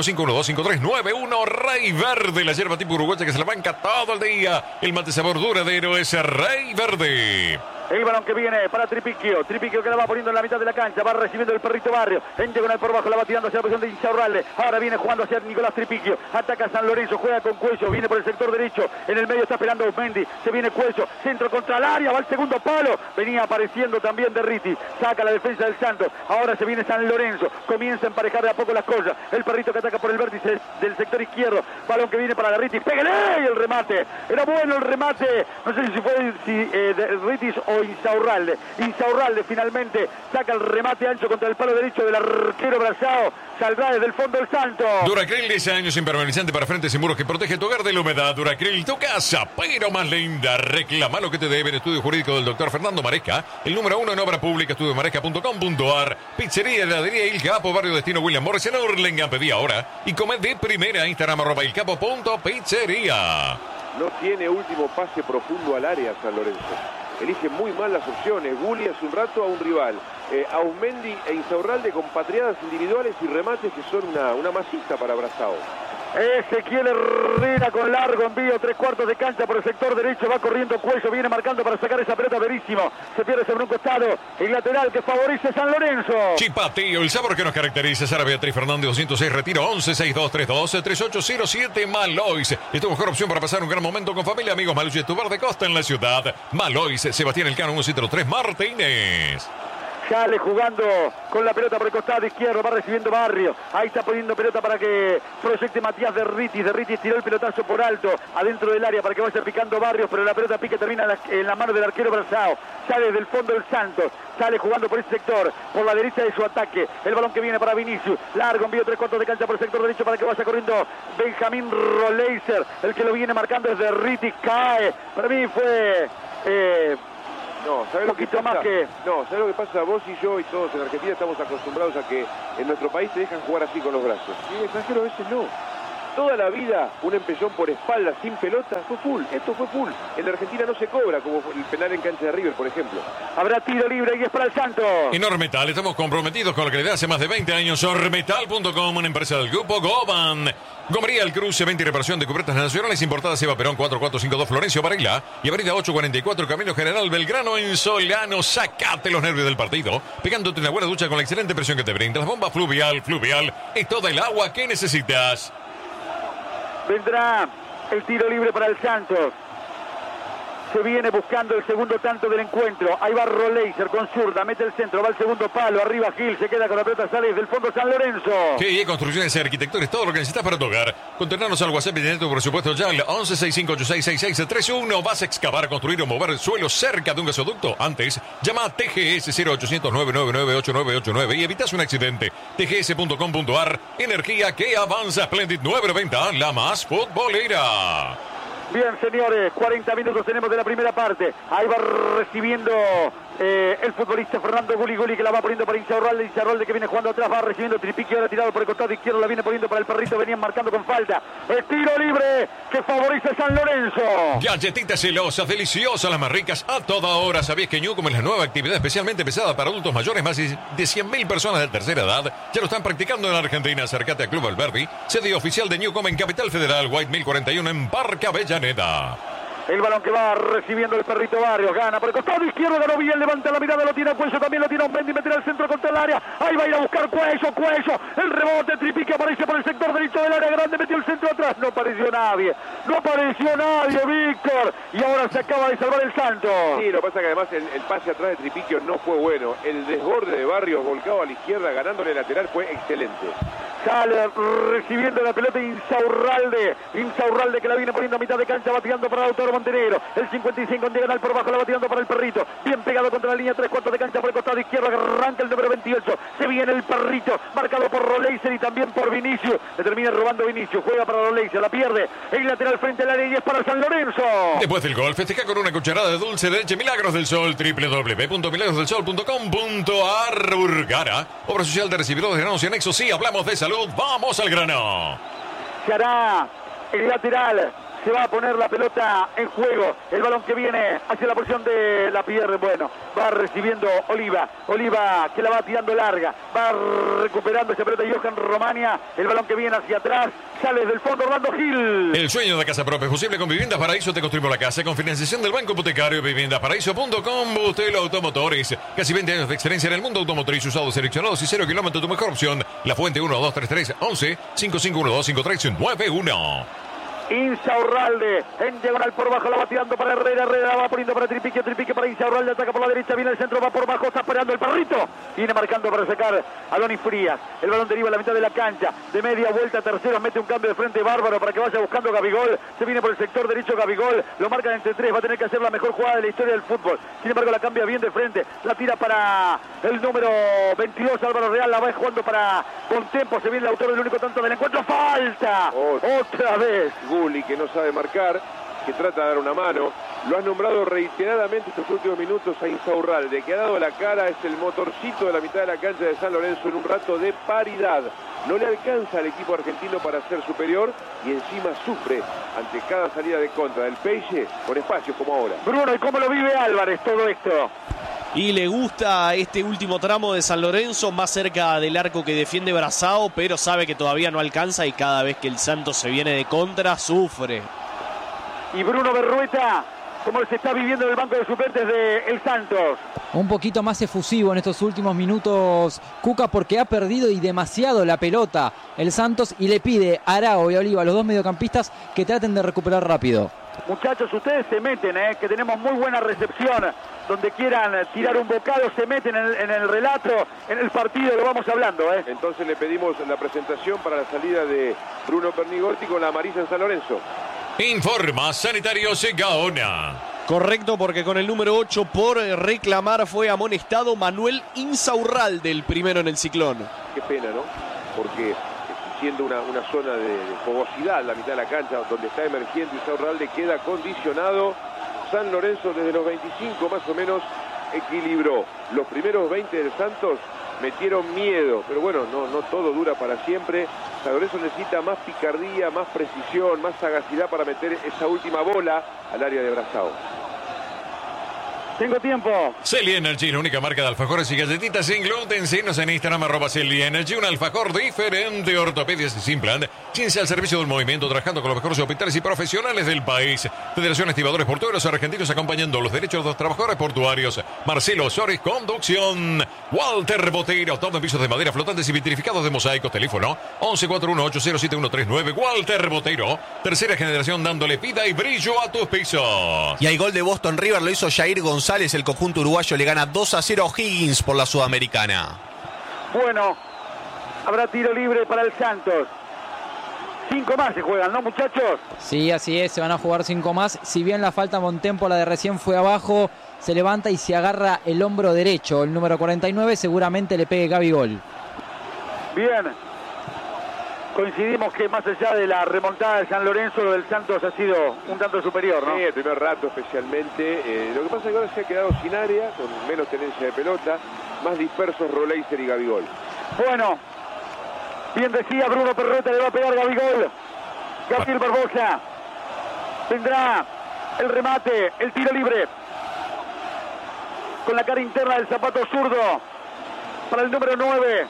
5512-5391, Rey Verde, la hierba tipo uruguaya que se la banca todo el día. El mate sabor duradero es Rey Verde. El balón que viene para Tripiquio que la va poniendo en la mitad de la cancha, va recibiendo el Perrito Barrio, en diagonal por bajo, la va tirando hacia la posición de Insaurralde, ahora viene jugando hacia Nicolás Tripiquio, ataca San Lorenzo, juega con Cuello, viene por el sector derecho, en el medio está esperando Aumendi, se viene Cuello, centro contra el área, va al segundo palo, venía apareciendo también Derriti, saca la defensa del Santos, ahora se viene San Lorenzo, comienza a emparejar de a poco las cosas, el Perrito que ataca por el vértice del sector izquierdo, balón que viene para Derriti, pégale, y el remate, era bueno el remate, no sé si fue Derriti o Insaurralde finalmente saca el remate ancho contra el palo derecho del arquero Brazao, saldrá desde el fondo del Santos. Duracril, 10 años impermeabilizante para frentes y muros que protege tu hogar de la humedad. Duracril, tu casa, pero más linda. Reclama lo que te debe en estudio jurídico del doctor Fernando Maresca, el número 1 en obra pública, estudiomaresca.com.ar. Pizzería, heladería Il Capo, barrio Destino William Morris en Hurlingham. Pedí ahora y come de primera. Instagram @ilcapo.pizzería. No tiene último pase profundo al área San Lorenzo. Elige muy mal las opciones. Gulli hace un rato a un rival. Aumendi e Insaurralde con patriadas individuales y remates que son una masita para Brazao. Ezequiel Herrera con largo envío, 3/4 de cancha por el sector derecho, va corriendo Cuello, viene marcando para sacar esa pelota Verísimo, se pierde sobre un costado, el lateral que favorece San Lorenzo. Chipatío, el sabor que nos caracteriza. Sara Beatriz Fernández 206, retiro 11-6232-3807 Malois. Es tu mejor opción para pasar un gran momento con familia, amigos. Malois es tu bar de costa en la ciudad. Malois, Sebastián Elcano 103 Martínez. Sale jugando con la pelota por el costado izquierdo, va recibiendo Barrio. Ahí está poniendo pelota para que proyecte Matías Derritis. Derritis tiró el pelotazo por alto, adentro del área para que vaya picando Barrios, pero la pelota pique termina en la mano del arquero Brazao. Sale desde el fondo del Santos, sale jugando por ese sector, por la derecha de su ataque. El balón que viene para Vinicius, largo, envío 3/4 de cancha por el sector derecho para que vaya corriendo Benjamín Roleiser. El que lo viene marcando es Derritis, cae. Para mí fue... No, ¿sabes lo que pasa? No, ¿sabes lo que pasa? Vos y yo y todos en Argentina estamos acostumbrados a que en nuestro país te dejan jugar así con los brazos. Y en el extranjero a veces no. Toda la vida un empellón por espalda sin pelota fue full. Esto fue full. En la Argentina no se cobra, como el penal en cancha de River, por ejemplo. Habrá tiro libre y es para el Santos. En Ormetal estamos comprometidos con la calidad hace más de 20 años. Ormetal.com, una empresa del grupo Goban. Gomería El Cruce, 20 y reparación de cubiertas nacionales importadas. Eva Perón 4452 Florencio Varela y avenida 844 Camino General Belgrano en Solano. Sacate los nervios del partido pegándote una buena ducha con la excelente presión que te brinda las bombas Fluvial es toda el agua que necesitas. Vendrá el tiro libre para el Santos. Se viene buscando el segundo tanto del encuentro. Ahí va Roleiser con zurda, mete el centro, va al segundo palo, arriba Gil, se queda con la pelota, sale desde el fondo San Lorenzo. GIE Construcciones y Arquitectura es todo lo que necesitas para tu hogar. Contenernos al WhatsApp y tener tu presupuesto ya al 1165866631. ¿Vas a excavar, construir o mover suelo cerca de un gasoducto? Antes, llama a TGS 0800 999 8989 y evitas un accidente. tgs.com.ar, energía que avanza. Splendid 990, la más futbolera. Bien, señores, 40 minutos tenemos de la primera parte. Ahí va recibiendo el futbolista Fernando Guli que la va poniendo para Insaurralde que viene jugando atrás, va recibiendo Tripiqui, ahora tirado por el costado izquierdo, la viene poniendo para el perrito, venían marcando con falta. El tiro libre que favorece a San Lorenzo. Galletitas celosas, deliciosas, las más ricas a toda hora. ¿Sabías que Newcom es la nueva actividad especialmente pesada para adultos mayores? Más de 100.000 personas de tercera edad ya lo están practicando en la Argentina. Acércate a Club Alberdi, sede oficial de Newcom en Capital Federal, White 1041 en Parque Avellaneda. El balón que va recibiendo el perrito Barrios, gana por el costado izquierdo, ganó bien, levanta la mirada, lo tiene a Cuello, también lo tiene a Mendy, mete al centro contra el área, ahí va a ir a buscar Cuello, el rebote, Tripiqui aparece por el sector derecho del área grande, metió el centro atrás, no apareció nadie, Víctor, y ahora se acaba de salvar el Santos. Sí, lo que pasa es que además el pase atrás de Tripiquio no fue bueno, el desborde de Barrios volcado a la izquierda, ganándole el lateral, fue excelente. Sale recibiendo la pelota Insaurralde que la viene poniendo a mitad de cancha, va tirando para Lautaro Montenegro, el 55 en diagonal por bajo, la va tirando para el perrito, bien pegado contra la línea 3/4 de cancha por el costado izquierdo, arranca el número 28, se viene el perrito, marcado por Roleiser y también por Vinicius, le termina robando Vinicius, juega para Roleiser, la pierde, el lateral frente al área y es para San Lorenzo. Después del gol, festeja con una cucharada de dulce de leche Milagros del Sol, www.milagrosdelsol.com.ar. Burgara, obra social de recibidores de granos y anexos. Sí, hablamos de salud, vamos al grano. Se hará el lateral, se va a poner la pelota en juego, el balón que viene hacia la posición de la pierde, bueno, va recibiendo Oliva que la va tirando larga, va recuperando esa pelota Johan Romania, el balón que viene hacia atrás, sale desde el fondo Orlando Gil. El sueño de casa propia es posible con Viviendas Paraíso. Te construimos la casa con financiación del Banco Hipotecario. Viviendasparaíso.com. Bustelo Automotores, casi 20 años de experiencia en el mundo automotriz, usados, seleccionados y 0 kilómetros, tu mejor opción. La Fuente 1233 11 5512 5391. Insaurralde en diagonal por bajo, la va tirando para Herrera la va poniendo para Tripiqui para Insaurralde, ataca por la derecha, viene el centro, va por bajo, está esperando el perrito, viene marcando para sacar a Donis Frías, el balón deriva a la mitad de la cancha, de media vuelta terceros, mete un cambio de frente bárbaro para que vaya buscando Gabigol, se viene por el sector derecho Gabigol, lo marcan entre tres, va a tener que hacer la mejor jugada de la historia del fútbol, sin embargo la cambia bien de frente, la tira para el número 22 Álvaro Real, la va jugando para Bontempo, se viene el autor del único tanto del encuentro, falta, otra vez Guli que no sabe marcar, que trata de dar una mano. Lo has nombrado reiteradamente estos últimos minutos a Insaurralde, que ha dado la cara, es el motorcito de la mitad de la cancha de San Lorenzo en un rato de paridad. No le alcanza al equipo argentino para ser superior y encima sufre ante cada salida de contra del Peixe con espacios como ahora. Bruno, ¿y cómo lo vive Álvarez todo esto? Y le gusta este último tramo de San Lorenzo, más cerca del arco que defiende Brazao, pero sabe que todavía no alcanza y cada vez que el Santos se viene de contra, sufre. Y Bruno Berrueta, ¿cómo se está viviendo en el banco de suplentes de el Santos? Un poquito más efusivo en estos últimos minutos, Cuca, porque ha perdido y demasiado la pelota el Santos y le pide a Arao y a Oliva, los dos mediocampistas, que traten de recuperar rápido. Muchachos, ustedes se meten, que tenemos muy buena recepción. Donde quieran tirar un bocado, se meten en el relato, en el partido, lo vamos hablando. Entonces le pedimos la presentación para la salida de Bruno Pernigotti con la amarilla en San Lorenzo. Informa Sanitarios Gaona. Correcto, porque con el número 8 por reclamar fue amonestado Manuel Insaurralde, el primero en el Ciclón. Qué pena, ¿no? Porque siendo una zona de fogosidad, la mitad de la cancha, donde está emergiendo Insaurralde, queda condicionado. San Lorenzo desde los 25 más o menos equilibró. Los primeros 20 del Santos metieron miedo, pero bueno, no todo dura para siempre. San Lorenzo necesita más picardía, más precisión, más sagacidad para meter esa última bola al área de Brazao. Tengo tiempo. Celi Energy, la única marca de alfajores y galletitas sin gluten. Síguenos en Instagram, @Celi Energy. Un alfajor diferente, ortopedias y sin plan. Ciencia al servicio del movimiento, trabajando con los mejores hospitales y profesionales del país. Federación Estibadores Portuarios Argentinos, acompañando los derechos de los trabajadores portuarios. Marcelo Soris, conducción. Walter Boteiro, todo en pisos de madera flotantes y vitrificados de mosaicos. Teléfono 1141-807139. Walter Boteiro, tercera generación dándole vida y brillo a tus pisos. Y hay gol de Boston River, lo hizo Jair González. El conjunto uruguayo le gana 2-0 a O'Higgins por la Sudamericana. Bueno, habrá tiro libre para el Santos. 5 más se juegan, ¿no, muchachos? Sí, así es, se van a jugar 5 más. Si bien la falta Montempo, la de recién fue abajo, se levanta y se agarra el hombro derecho. El número 49 seguramente le pegue Gabigol. Bien. Coincidimos que más allá de la remontada de San Lorenzo, lo del Santos ha sido un tanto superior, ¿no? Sí, el primer rato especialmente. Lo que pasa es que ahora se ha quedado sin área, con menos tenencia de pelota, más dispersos Roleiser y Gabigol. Bueno, bien decía Bruno Perrota, le va a pegar Gabigol. Gabriel Barbosa. Tendrá el remate, el tiro libre. Con la cara interna del zapato zurdo. Para el número 9.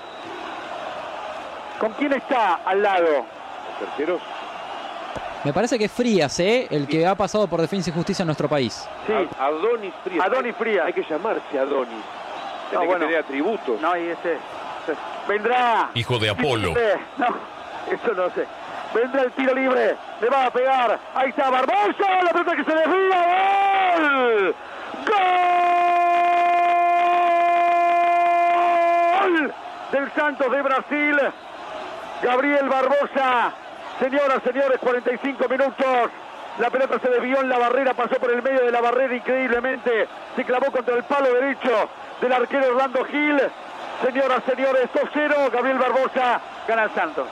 ¿Con quién está al lado? Los terceros. Me parece que es Frías, el que ha pasado por Defensa y Justicia en nuestro país. Sí. Adonis Frías. Adonis Frías. Hay que llamarse Adonis. Tiene que tener atributos. No, y ese. Vendrá. Hijo de Apolo. No, eso no sé. Vendrá el tiro libre. Le va a pegar. Ahí está Barbosa. La pelota que se desvía. ¡Gol! ¡Gol! Del Santos de Brasil. Gabriel Barbosa. Señoras, señores, 45 minutos. La pelota se desvió en la barrera, pasó por el medio de la barrera increíblemente. Se clavó contra el palo derecho del arquero Orlando Gil. Señoras, señores, 2-0. Gabriel Barbosa gana el Santos.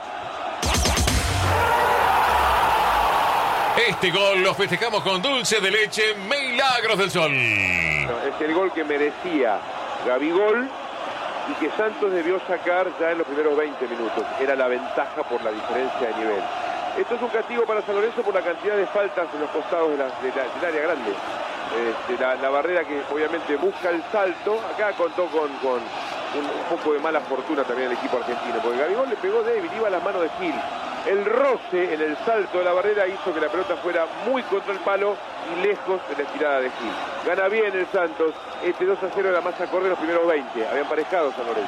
Este gol lo festejamos con dulce de leche, Milagros del Sol. Es el gol que merecía Gabigol y que Santos debió sacar ya en los primeros 20 minutos. Era la ventaja por la diferencia de nivel. Esto es un castigo para San Lorenzo por la cantidad de faltas en los costados del área grande. La barrera que obviamente busca el salto. Acá contó con un poco de mala fortuna también el equipo argentino, porque Gabigol le pegó débil, iba a las manos de Gil. El roce en el salto de la barrera hizo que la pelota fuera muy contra el palo y lejos de la estirada de Gil. Gana bien el Santos. Este 2-0 era más acorde en los primeros 20. Habían parejado San Lorenzo.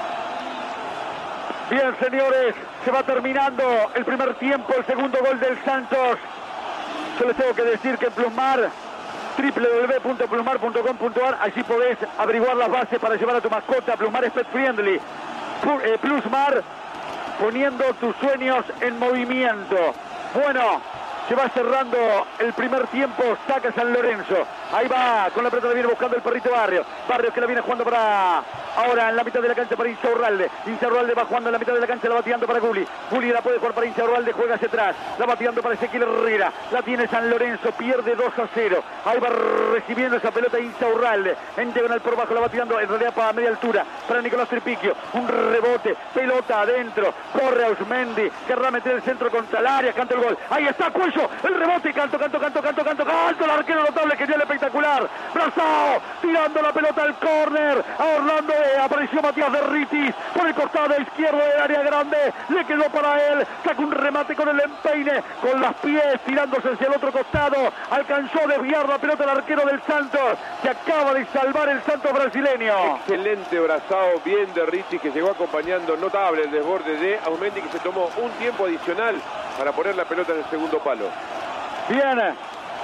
Bien, señores, se va terminando el primer tiempo, el segundo gol del Santos. Yo les tengo que decir que en Plusmar, www.plusmar.com.ar, allí podés averiguar las bases para llevar a tu mascota. Plusmar es pet friendly. Plusmar, poniendo tus sueños en movimiento. Bueno, se va cerrando el primer tiempo, saca San Lorenzo. Ahí va, con la pelota la viene buscando el perrito Barrios. Barrios que la viene jugando para ahora en la mitad de la cancha para Insaurralde. Insaurralde va jugando en la mitad de la cancha, la va tirando para Gulli. Gulli la puede jugar para Insaurralde, juega hacia atrás. La va tirando para Ezequiel Herrera. La tiene San Lorenzo, pierde 2-0. Ahí va recibiendo esa pelota Insaurralde. En diagonal por bajo, la va tirando en realidad para media altura. Para Nicolás Tripiquio. Un rebote, pelota adentro. Corre Ausmendi, querrá meter el centro contra el área, canta el gol. Ahí está Cuello, el rebote, canto. El arquero notable que dio el espectacular. Brazao, tirando la pelota al córner. A Orlando apareció Matías Derritis por el costado izquierdo del área grande. Le quedó para él. Saca un remate con el empeine, con las pies, tirándose hacia el otro costado. Alcanzó a desviar la pelota el arquero del Santos. Se acaba de salvar el Santos brasileño. Excelente Brazao, bien Derritis, que llegó acompañando notable el desborde de Ausmendi, que se tomó un tiempo adicional para poner la pelota en el segundo palo. Bien,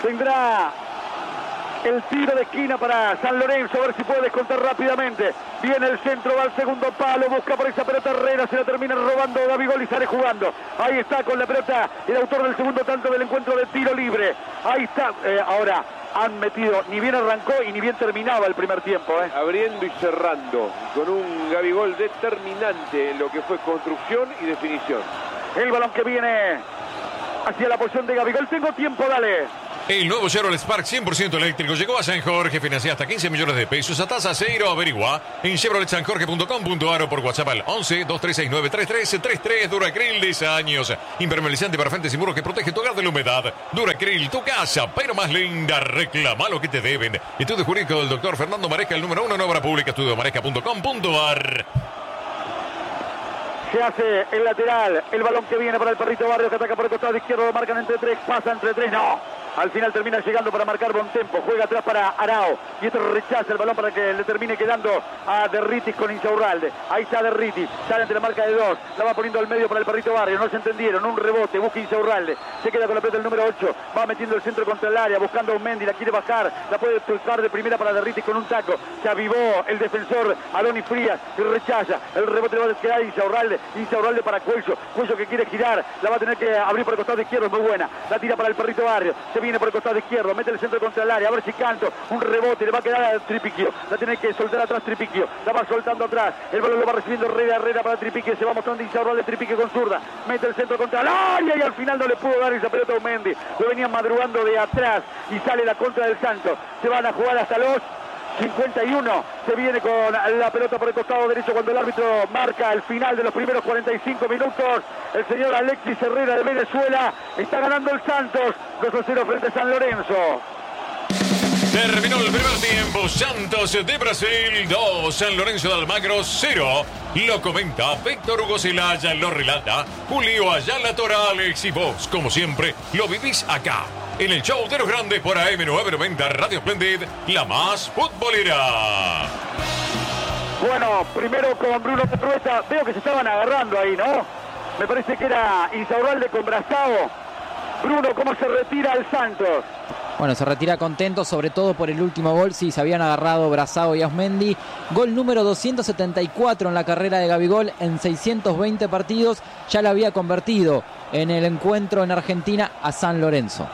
Vendrá el tiro de esquina para San Lorenzo, a ver si puede descontar rápidamente. Viene el centro, va al segundo palo, busca por esa pelota Herrera, se la termina robando Gabigol y sale jugando. Ahí está con la pelota el autor del segundo tanto del encuentro de tiro libre. Ahí está, ahora han metido, ni bien arrancó y ni bien terminaba el primer tiempo. Abriendo y cerrando, con un Gabigol determinante en lo que fue construcción y definición. El balón que viene hacia la posición de Gabigol. Tengo tiempo, dale. El nuevo Chevrolet Spark 100% eléctrico llegó a San Jorge, financia hasta 15 millones de pesos a tasa cero. Averigua en chevroletsanjorge.com.ar o por WhatsApp al 11-2369-3333. Duracril, 10 años. Impermeabilizante para frentes y muros que protege tu hogar de la humedad. Duracril, tu casa, pero más linda. Reclama lo que te deben. Estudio jurídico del doctor Fernando Maresca, el número 1 en obra pública, estudiomaresca.com.ar. Se hace el lateral, el balón que viene para el Perrito Barrios, que ataca por el costado izquierdo, lo marcan entre tres, pasa entre tres, no. Al final termina llegando para marcar Bontempo, juega atrás para Arao, y esto rechaza el balón para que le termine quedando a Derritis con Insaurralde. Ahí está Derritis, sale ante la marca de dos, la va poniendo al medio para el Perrito Barrios, no se entendieron, un rebote, busca Insaurralde, se queda con la pelota el número 8, va metiendo el centro contra el área, buscando a Mendy, la quiere bajar, la puede tocar de primera para Derritis con un taco, se avivó el defensor Aloni Frías, y rechaza, el rebote le va a quedar Insaurralde para Cuello que quiere girar, la va a tener que abrir por el costado izquierdo, es muy buena, la tira para el Perrito Barrios, se viene por el costado izquierdo, mete el centro contra el área, a ver si Canto, un rebote, le va a quedar a Tripiquio, la tiene que soltar atrás Tripiquio, la va soltando atrás, el balón lo va recibiendo Herrera para Tripiquio, se va mostrando Insaurralde, Tripiquio con zurda, mete el centro contra el área y al final no le pudo dar esa pelota a Mendy, lo venían madrugando de atrás y sale la contra del Santos, se van a jugar hasta los 51, se viene con la pelota por el costado derecho cuando el árbitro marca el final de los primeros 45 minutos. El señor Alexis Herrera de Venezuela está ganando el Santos 2-0 frente a San Lorenzo. Terminó el primer tiempo, Santos de Brasil 2, San Lorenzo de Almagro 0. Lo comenta Víctor Hugo Celaya, lo relata Julio Ayala Torales y vos, como siempre, lo vivís acá. En el show de los grandes por AM990 Radio Splendid, la más futbolera. Bueno, primero con Bruno Petrueta, veo que se estaban agarrando ahí, ¿no? Me parece que era Insaurralde con Brasao. Bruno, ¿cómo se retira el Santos? Bueno, se retira contento, sobre todo por el último gol. Sí, se habían agarrado Brasao y Osmendi. Gol número 274 en la carrera de Gabigol en 620 partidos. Ya la había convertido en el encuentro en Argentina a San Lorenzo.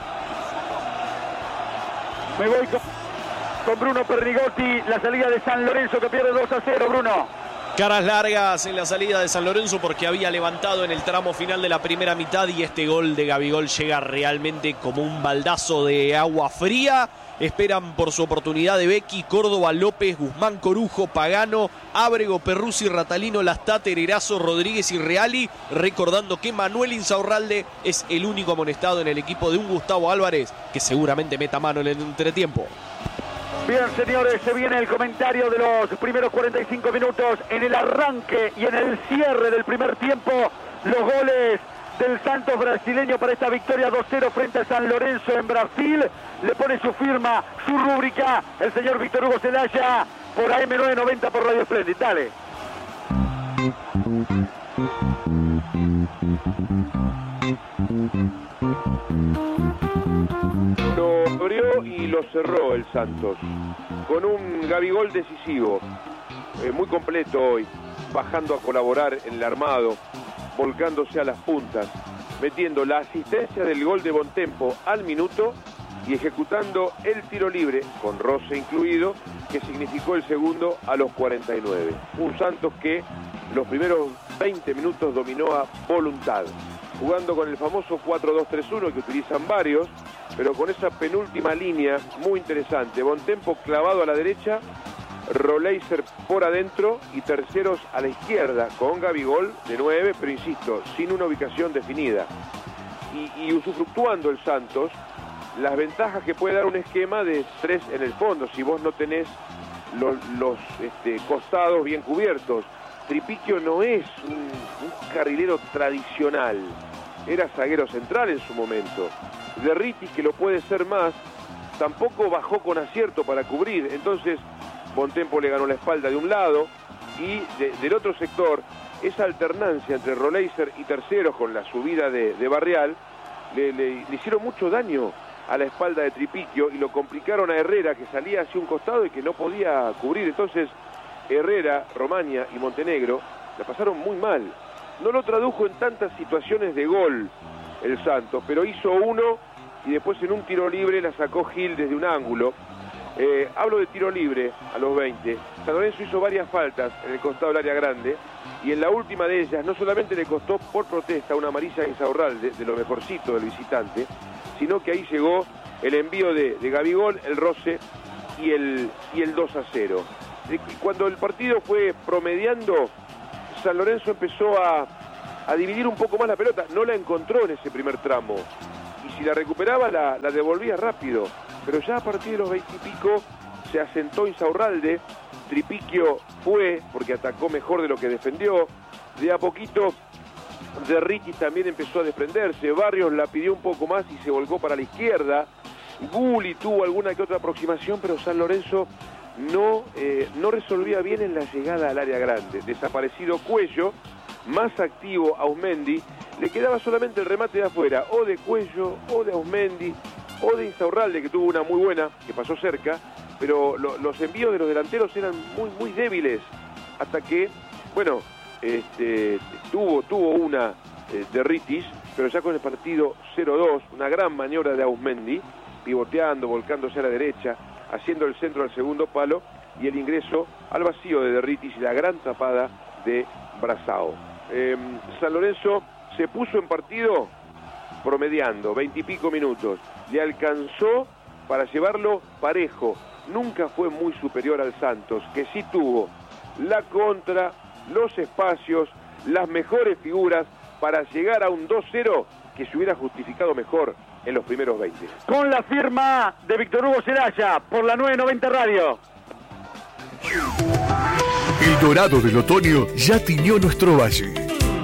Me voy con Bruno Perrigotti, la salida de San Lorenzo que pierde 2-0, Bruno. Caras largas en la salida de San Lorenzo porque había levantado en el tramo final de la primera mitad y este gol de Gabigol llega realmente como un baldazo de agua fría. Esperan por su oportunidad de Becky, Córdoba, López, Guzmán, Corujo, Pagano, Ábrego, Perruzzi, Ratalino, Lastate, Erazo, Rodríguez y Reali, recordando que Manuel Insaurralde es el único amonestado en el equipo de un Gustavo Álvarez que seguramente meta mano en el entretiempo. Bien, señores, se viene el comentario de los primeros 45 minutos en el arranque y en el cierre del primer tiempo. Los goles del Santos brasileño para esta victoria 2-0 frente a San Lorenzo en Brasil. Le pone su firma, su rúbrica, el señor Víctor Hugo Celaya por AM990 por Radio Splendid. Dale. Lo abrió y lo cerró el Santos con un Gabigol decisivo, muy completo hoy, bajando a colaborar en el armado, volcándose a las puntas, metiendo la asistencia del gol de Bontempo al minuto y ejecutando el tiro libre, con roce incluido, que significó el segundo a los 49. Un Santos que los primeros 20 minutos dominó a voluntad, jugando con el famoso 4-2-3-1 que utilizan varios, pero con esa penúltima línea muy interesante. Bontempo clavado a la derecha, Roleiser por adentro y terceros a la izquierda, con Gabigol de 9, pero insisto, sin una ubicación definida. Y usufructuando el Santos las ventajas que puede dar un esquema de 3 en el fondo, si vos no tenés los costados bien cubiertos. Tripiquio no es un carrilero tradicional, era zaguero central en su momento. Derritis, que lo puede ser más, tampoco bajó con acierto para cubrir, entonces Bontempo le ganó la espalda de un lado y del otro sector, esa alternancia entre Roleiser y terceros con la subida de Barrial le hicieron mucho daño a la espalda de Tripiquio y lo complicaron a Herrera, que salía hacia un costado y que no podía cubrir. Entonces Herrera, Romaña y Montenegro la pasaron muy mal. No lo tradujo en tantas situaciones de gol el Santos, pero hizo uno y después en un tiro libre la sacó Gil desde un ángulo. Hablo de tiro libre a los 20. San Lorenzo hizo varias faltas en el costado del área grande y en la última de ellas no solamente le costó por protesta una amarilla a Insaurralde, de lo mejorcito del visitante, sino que ahí llegó el envío de Gabigol, el roce y el 2-0. Cuando el partido fue promediando, San Lorenzo empezó a dividir un poco más la pelota, no la encontró en ese primer tramo y si la recuperaba la devolvía rápido, pero ya a partir de los 20 y pico se asentó Insaurralde, Tripiquio fue porque atacó mejor de lo que defendió, de a poquito Derritis también empezó a desprenderse, Barrios la pidió un poco más y se volcó para la izquierda, Gulli tuvo alguna que otra aproximación, pero San Lorenzo no resolvía bien en la llegada al área grande. Desaparecido Cuello, más activo Auzmendi, le quedaba solamente el remate de afuera, o de Cuello, o de Auzmendi, o de Insaurralde, que tuvo una muy buena, que pasó cerca, pero los envíos de los delanteros eran muy débiles, hasta que, bueno, tuvo una Derritis, pero ya con el partido 0-2, una gran maniobra de Auzmendi, pivoteando, volcándose a la derecha, haciendo el centro al segundo palo y el ingreso al vacío de Derritis y la gran tapada de Brazao. San Lorenzo se puso en partido promediando 20 y pico minutos, le alcanzó para llevarlo parejo, nunca fue muy superior al Santos, que sí tuvo la contra, los espacios, las mejores figuras para llegar a un 2-0 que se hubiera justificado mejor en los primeros 20. Con la firma de Víctor Hugo Celaya por la 990 Radio. El dorado del otoño ya tiñó nuestro valle.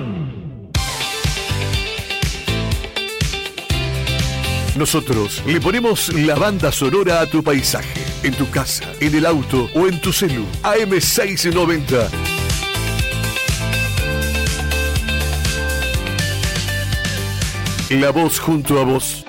Nosotros le ponemos la banda sonora a tu paisaje, en tu casa, en el auto o en tu celu. AM690. La voz junto a vos.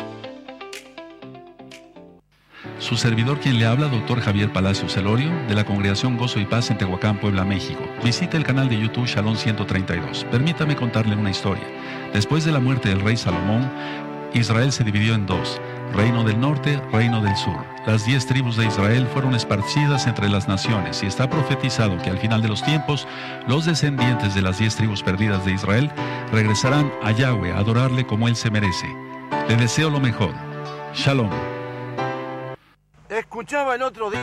Su servidor quien le habla, doctor Javier Palacios Elorio, de la Congregación Gozo y Paz en Tehuacán, Puebla, México. Visite el canal de YouTube Shalom 132. Permítame contarle una historia. Después de la muerte del rey Salomón, Israel se dividió en dos, reino del norte, reino del sur. Las 10 tribus de Israel fueron esparcidas entre las naciones y está profetizado que al final de los tiempos, los descendientes de las 10 tribus perdidas de Israel regresarán a Yahweh a adorarle como él se merece. Le deseo lo mejor. Shalom. Escuchaba el otro día